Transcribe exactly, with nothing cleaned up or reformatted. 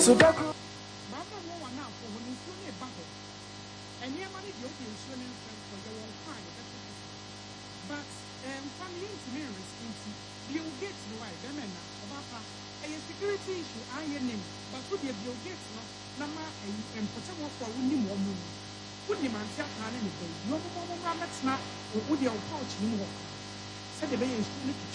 Tobacco. Mama mo wa na for when you ne ba ho. Enya ma ne de o de nsuo ne nfa for your own fine. But um family into me responsibility. Bill Gates no why dem na obapa a security issue aye name but who the Bill Gates no na ma em pota mo for woni mo mo. Woni man tia ka ne ne be. Yo mo mo ma metna wo de o pouch ni mo. Said the be